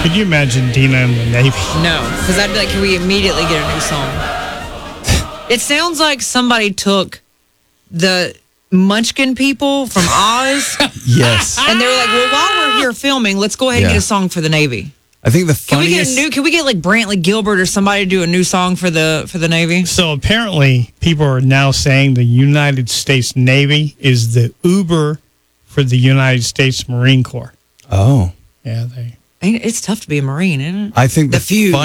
Could you imagine Dina in the Navy? No, because I'd be like, can we immediately get a new song? It sounds like somebody took the Munchkin people from Oz, Yes. and they were like, well, while we're here filming, let's go ahead and Yeah. get a song for the Navy. I think the Can we funniest... get Can we get like Brantley Gilbert or somebody to do a new song for the Navy? So apparently, people are now saying the United States Navy is the Uber for the United States Marine Corps. Oh. Yeah, It's tough to be a Marine, isn't it? I think The few.